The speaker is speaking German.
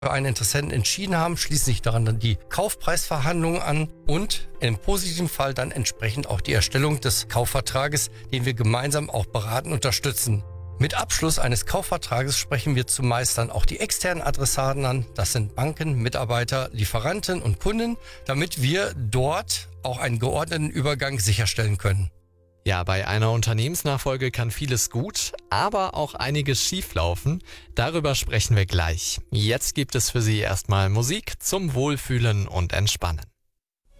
einen Interessenten entschieden haben, schließen sich daran dann die Kaufpreisverhandlungen an und im positiven Fall dann entsprechend auch die Erstellung des Kaufvertrages, den wir gemeinsam auch beraten und unterstützen. Mit Abschluss eines Kaufvertrages sprechen wir zumeist dann auch die externen Adressaten an. Das sind Banken, Mitarbeiter, Lieferanten und Kunden, damit wir dort auch einen geordneten Übergang sicherstellen können. Ja, bei einer Unternehmensnachfolge kann vieles gut, aber auch einiges schieflaufen. Darüber sprechen wir gleich. Jetzt gibt es für Sie erstmal Musik zum Wohlfühlen und Entspannen.